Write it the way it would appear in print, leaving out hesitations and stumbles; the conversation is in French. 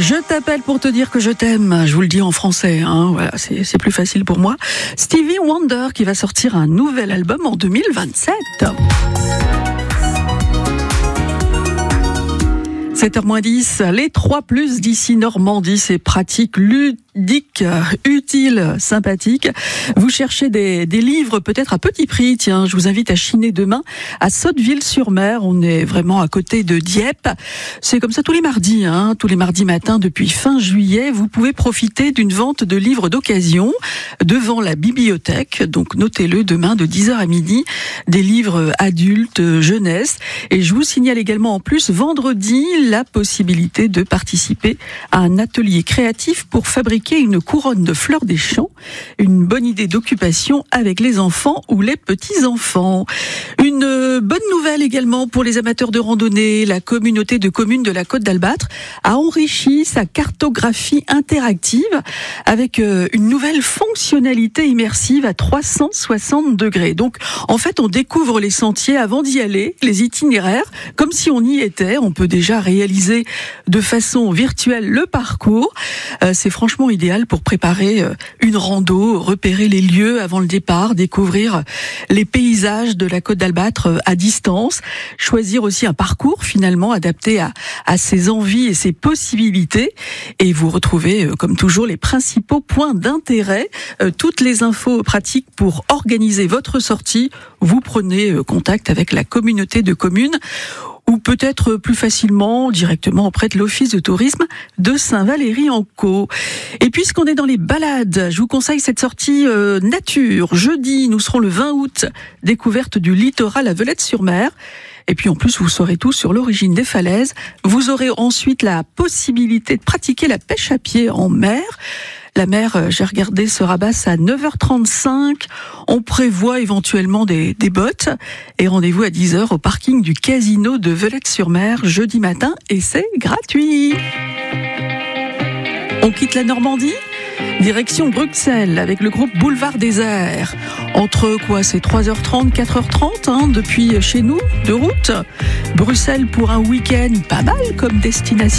Je t'appelle pour te dire que je t'aime. Je vous le dis en français, hein. Voilà, c'est plus facile pour moi. Stevie Wonder qui va sortir un nouvel album en 2027. 7h-10, les 3+ d'ici Normandie, c'est pratique, ludique, utile, sympathique. Vous cherchez des livres peut-être à petit prix, tiens, je vous invite à chiner demain à Sotteville-sur-Mer, on est vraiment à côté de Dieppe. C'est comme ça tous les mardis, tous les mardis matins depuis fin juillet, vous pouvez profiter d'une vente de livres d'occasion devant la bibliothèque, donc notez-le demain de 10h à midi, des livres adultes, jeunesse, et je vous signale également en plus vendredi la possibilité de participer à un atelier créatif pour fabriquer une couronne de fleurs des champs. Une bonne idée d'occupation avec les enfants ou les petits-enfants. Une bonne nouvelle également pour les amateurs de randonnée. La communauté de communes de la Côte d'Albâtre a enrichi sa cartographie interactive avec une nouvelle fonctionnalité immersive à 360 degrés. Donc, en fait, on découvre les sentiers avant d'y aller, les itinéraires, comme si on y était. On peut déjà réaliser de façon virtuelle le parcours. C'est franchement idéal pour préparer une rando, repérer les lieux avant le départ, découvrir les paysages de la Côte d'Albâtre à distance, choisir aussi un parcours finalement adapté à ses envies et ses possibilités. Et vous retrouvez, comme toujours, les principaux points d'intérêt, toutes les infos pratiques pour organiser votre sortie. Vous prenez contact avec la communauté de communes ou peut-être plus facilement directement auprès de l'Office de tourisme de Saint-Valery-en-Caux. Et puisqu'on est dans les balades, je vous conseille cette sortie nature. Jeudi, nous serons le 20 août, découverte du littoral à Velette-sur-Mer. Et puis en plus, vous saurez tout sur l'origine des falaises. Vous aurez ensuite la possibilité de pratiquer la pêche à pied en mer. La mer, j'ai regardé, sera basse à 9h35. On prévoit éventuellement des bottes. Et rendez-vous à 10h au parking du casino de Velette-sur-Mer jeudi matin. Et c'est gratuit. On quitte la Normandie, direction Bruxelles avec le groupe Boulevard Désert. Entre quoi, c'est 3h30, 4h30 depuis chez nous, de route. Bruxelles pour un week-end pas mal comme destination.